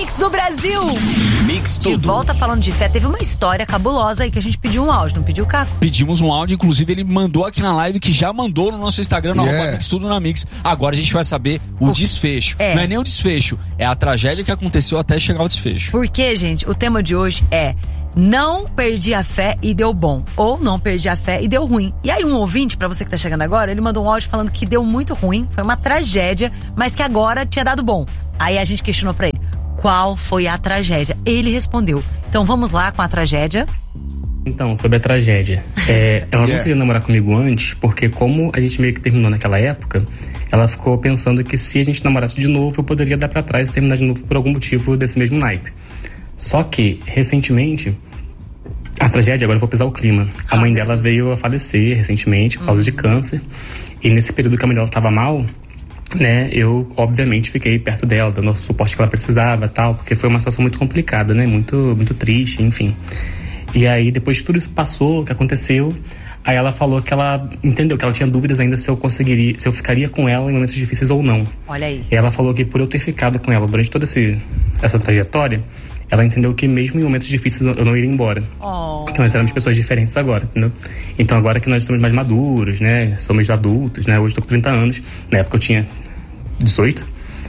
Mix do Brasil. Mix tudo. De volta falando de fé, teve uma história cabulosa aí que a gente pediu um áudio, não pediu, Caco? Pedimos um áudio, inclusive ele mandou aqui na live, que já mandou no nosso Instagram, no Mix Tudo na Mix. Agora a gente vai saber o desfecho. Não é nem o desfecho, é a tragédia que aconteceu até chegar ao desfecho. Porque, gente, o tema de hoje é: não perdi a fé e deu bom, ou não perdi a fé e deu ruim. E aí um ouvinte, pra você que tá chegando agora, ele mandou um áudio falando que deu muito ruim, foi uma tragédia, mas que agora tinha dado bom. Aí a gente questionou pra ele: qual foi a tragédia? Ele respondeu. Então vamos lá com a tragédia. Então, sobre a tragédia. Ela não queria namorar comigo antes, porque como a gente meio que terminou naquela época, ela ficou pensando que se a gente namorasse de novo, eu poderia dar pra trás e terminar de novo por algum motivo desse mesmo naipe. Só que, recentemente, a tragédia, agora eu vou pesar o clima. A mãe dela veio a falecer recentemente por causa de câncer. E nesse período que a mãe dela tava mal, né, eu obviamente fiquei perto dela, dando o suporte que ela precisava, tal, porque foi uma situação muito complicada, né, muito triste, enfim. E aí, depois de tudo isso passou, o que aconteceu, aí ela falou que ela entendeu que ela tinha dúvidas ainda se eu ficaria com ela em momentos difíceis ou não. Olha aí. E ela falou que por eu ter ficado com ela durante toda essa trajetória, ela entendeu que mesmo em momentos difíceis eu não iria embora. Que nós éramos pessoas diferentes agora, entendeu? Então agora que nós estamos mais maduros, né, somos adultos, né, hoje estou com 30 anos, na época eu tinha 18.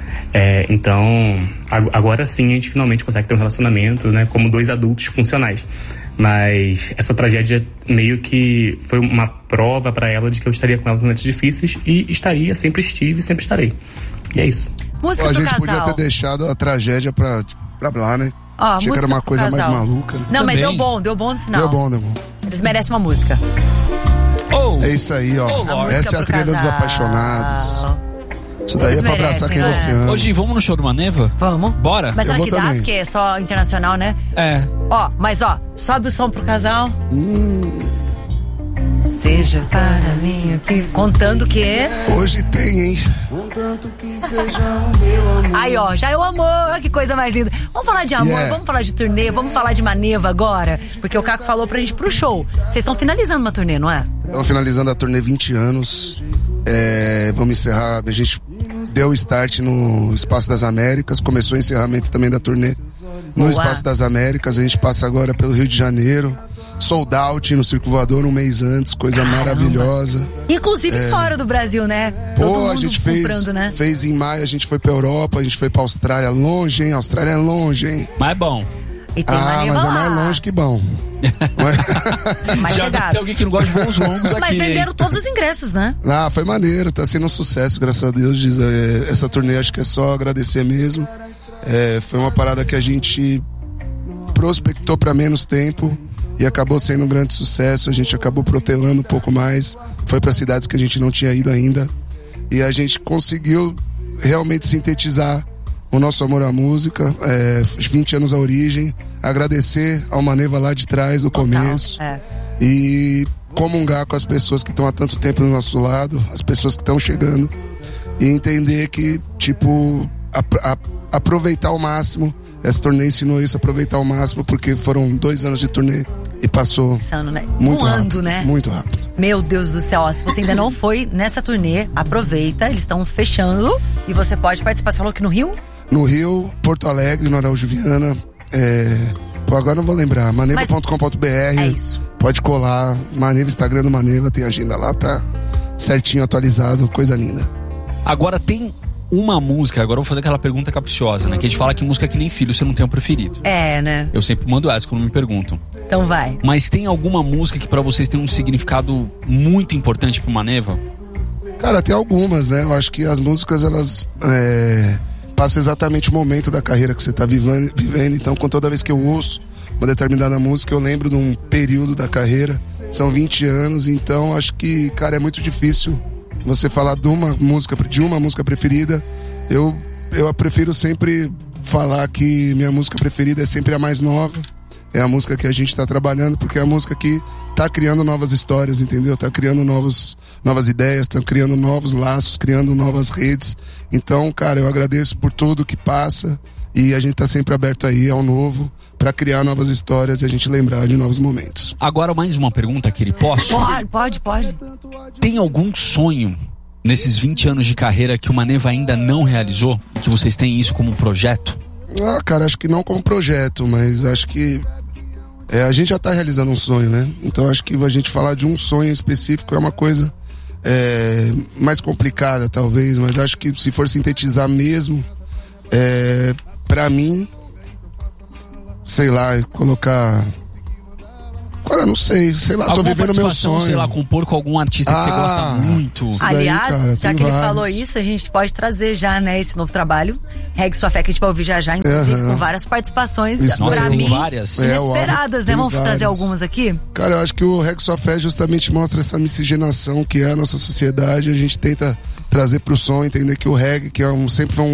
Então, agora sim a gente finalmente consegue ter um relacionamento, né, como dois adultos funcionais. Mas essa tragédia meio que foi uma prova pra ela de que eu estaria com ela em momentos difíceis, e sempre estive e sempre estarei. E é isso. Música a pro gente casal. podia ter deixado a tragédia pra lá, né? Achei que era uma coisa mais maluca. Né? Não, mas deu bom no final. Deu bom. Eles merecem uma música. É isso aí, ó. Essa é a trilha dos apaixonados. Isso daí é pra abraçar quem você ama. Hoje, vamos no show do Maneva? Vamos. Bora? Mas será que dá? Porque é só internacional, né? Mas sobe o som pro casal. Seja para mim aqui. Contando que hoje tem, hein? Contanto que seja o meu amor. Aí, ó, já é o amor. Que coisa mais linda. Vamos falar de amor, vamos falar de turnê, vamos falar de Maneva agora. Porque o Caco falou pra gente ir pro show. Vocês estão finalizando uma turnê, não é? Estamos finalizando a turnê 20 anos. Vamos encerrar. A gente deu o start no Espaço das Américas. Começou o encerramento também da turnê no Espaço das Américas. A gente passa agora pelo Rio de Janeiro. Sold out no Circo Voador um mês antes, coisa maravilhosa. Inclusive fora do Brasil, né? Todo mundo a gente fez em maio, a gente foi pra Europa, a gente foi pra Austrália, longe, hein? Austrália é longe, hein? Mas é bom. E tem mas é mais longe que bom. Mas já deve ter alguém que não gosta de voos longos aqui. Mas venderam todos os ingressos, né? Foi maneiro, tá sendo um sucesso, graças a Deus. Essa turnê acho que é só agradecer mesmo. Foi uma parada que a gente prospectou pra menos tempo e acabou sendo um grande sucesso. A gente acabou protelando um pouco mais, foi para cidades que a gente não tinha ido ainda, e a gente conseguiu realmente sintetizar o nosso amor à música, 20 anos à origem, agradecer ao Maneva lá de trás, do começo, e comungar com as pessoas que estão há tanto tempo do nosso lado, as pessoas que estão chegando, e entender que, tipo, aproveitar ao máximo. Essa turnê ensinou isso, aproveitar ao máximo, porque foram 2 anos de turnê e passou muito rápido, né? Muito rápido. Meu Deus do céu, se você ainda não foi nessa turnê, aproveita, eles estão fechando e você pode participar. Você falou que no Rio? No Rio, Porto Alegre, no Araújo Viana, agora não vou lembrar, maneva.com.br. É isso. Pode colar, Maneva, Instagram do Maneva, tem agenda lá, tá certinho, atualizado, coisa linda. Agora tem uma música, agora eu vou fazer aquela pergunta capciosa, né? Que a gente fala que música é que nem filho, você não tem um preferido. Né? Eu sempre mando essa quando me perguntam. Então vai. Mas tem alguma música que pra vocês tem um significado muito importante pro Maneva? Cara, tem algumas, né? Eu acho que as músicas, elas passam exatamente o momento da carreira que você tá vivendo. Então, toda vez que eu ouço uma determinada música, eu lembro de um período da carreira. São 20 anos, então acho que, cara, é muito difícil você falar de uma música preferida. Eu prefiro sempre falar que minha música preferida é sempre a mais nova. É a música que a gente tá trabalhando, porque é a música que tá criando novas histórias, entendeu? Tá criando novas ideias, tá criando novos laços, criando novas redes. Então, cara, eu agradeço por tudo que passa, e a gente tá sempre aberto aí ao novo, pra criar novas histórias e a gente lembrar de novos momentos. Agora, mais uma pergunta, Kiri, posso? Pode. Tem algum sonho nesses 20 anos de carreira que o Maneva ainda não realizou? Que vocês têm isso como um projeto? Cara, acho que não como projeto, mas acho que a gente já tá realizando um sonho, né? Então acho que a gente falar de um sonho específico é uma coisa mais complicada, talvez, mas acho que se for sintetizar mesmo, pra mim, sei lá, colocar... Cara, não sei lá, tô vivendo meu sonho. Sei lá, compor com algum artista que você gosta muito. Aliás, daí, cara, já que ele falou isso, a gente pode trazer já, né, esse novo trabalho, Regue Sua Fé, que a gente vai ouvir já, inclusive com várias participações, isso, pra mim, várias. inesperadas, né? Vamos trazer algumas aqui? Cara, eu acho que o Regue Sua Fé justamente mostra essa miscigenação que é a nossa sociedade. A gente tenta trazer pro som, entender que o reggae, que sempre foi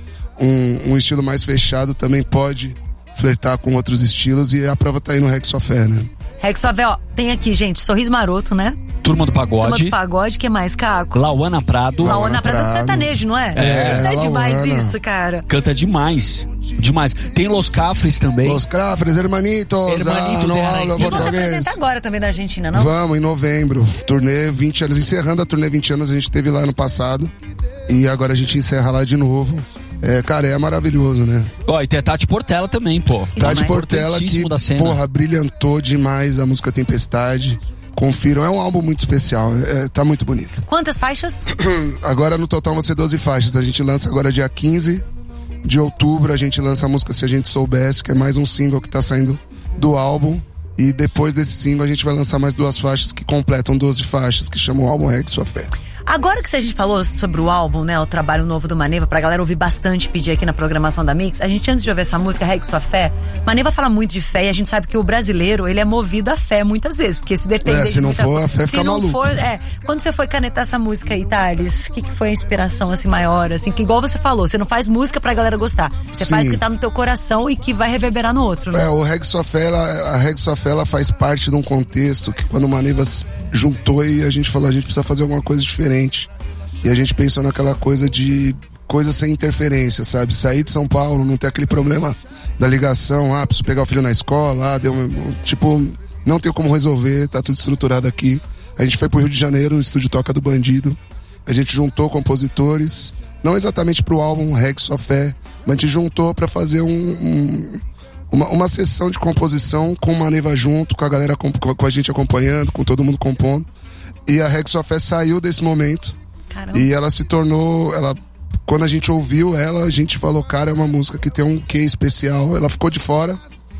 um estilo mais fechado, também pode flertar com outros estilos, e a prova tá aí no Regue Sua Fé, né? Regue Sua Fé, ó, tem aqui, gente, Sorriso Maroto, né? Turma do Pagode. Turma do Pagode, que mais, Caco? Lauana Prado. Lauana Prado é sertanejo, não é? É demais Lauana. isso, cara. Canta demais. Demais. Tem Los Cafres também. Los Cafres, Hermanitos. Não Vocês vão se apresentar agora também da Argentina, não? Vamos, em novembro. Turnê 20 anos. Encerrando a turnê 20 anos, a gente teve lá no passado. E agora a gente encerra lá de novo. Cara, é maravilhoso, né? E tem a Tati Portela também, pô. Tati Portela que, porra, brilhantou demais a música Tempestade. Confiram, é um álbum muito especial, tá muito bonito. Quantas faixas? Agora no total vão ser 12 faixas. A gente lança agora dia 15 de outubro, a gente lança a música Se a Gente Soubesse, que é mais um single que tá saindo do álbum. E depois desse single a gente vai lançar mais 2 faixas que completam 12 faixas, que chamam o álbum Regue Sua Fé. Agora que a gente falou sobre o álbum, né, o trabalho novo do Maneva, pra galera ouvir bastante, pedir aqui na programação da Mix, a gente, antes de ouvir essa música, Regue Sua Fé, Maneva fala muito de fé, e a gente sabe que o brasileiro, ele é movido à fé muitas vezes, porque se depende... se não for, a fé fica maluca. Quando você foi canetar essa música aí, Thales, o que foi a inspiração, assim, maior, assim, que igual você falou, você não faz música pra galera gostar, você faz o que tá no teu coração e que vai reverberar no outro, né? O Regue Sua Fé, a Regue Sua Fé, ela faz parte de um contexto que quando o Maneva juntou e a gente falou, a gente precisa fazer alguma coisa diferente. E a gente pensou naquela coisa de coisa sem interferência, sabe? Sair de São Paulo, não ter aquele problema da ligação, preciso pegar o filho na escola, não tem como resolver, tá tudo estruturado aqui. A gente foi pro Rio de Janeiro, no estúdio Toca do Bandido. A gente juntou compositores, não exatamente pro álbum Regue Sua Fé, mas a gente juntou pra fazer uma sessão de composição com o Maneva junto, com a galera, com a gente acompanhando, com todo mundo compondo. E a Regue Sua Fé saiu desse momento. Caramba. E ela se tornou, quando a gente ouviu ela, a gente falou, cara, é uma música que tem um quê especial. Ela ficou de fora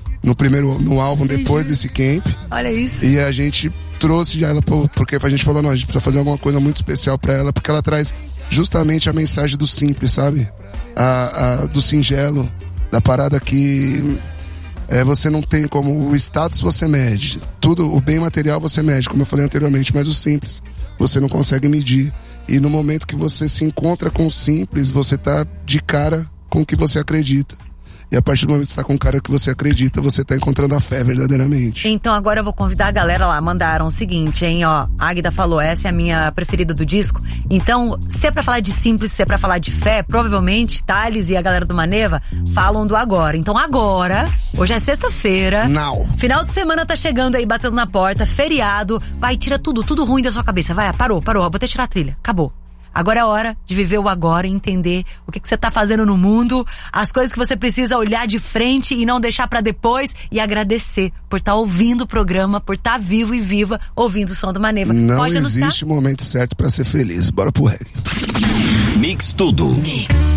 no álbum. Sim, depois desse camp. Olha isso. E a gente trouxe ela, porque a gente falou, não, a gente precisa fazer alguma coisa muito especial pra ela, porque ela traz justamente a mensagem do simples, sabe? Do singelo, da parada que você não tem como, o status você mede, tudo, o bem material você mede, como eu falei anteriormente, mas o simples você não consegue medir. E no momento que você se encontra com o simples, você tá de cara com o que você acredita. E a partir do momento que você tá com o cara que você acredita, você tá encontrando a fé verdadeiramente. Então agora eu vou convidar a galera lá, mandaram o seguinte, hein, ó, a Águida falou, essa é a minha preferida do disco. Então, se é pra falar de simples, se é pra falar de fé, provavelmente Thales e a galera do Maneva falam do agora. Então agora, hoje é sexta-feira, final de semana tá chegando aí, batendo na porta, feriado, vai, tira tudo ruim da sua cabeça, vai, parou, vou até tirar a trilha, acabou. Agora é a hora de viver o agora e entender o que você tá fazendo no mundo, as coisas que você precisa olhar de frente e não deixar pra depois, e agradecer por estar ouvindo o programa, por estar vivo e viva ouvindo o som do Maneva. Não existe momento certo pra ser feliz. Bora pro reggae. Mix tudo. Mix.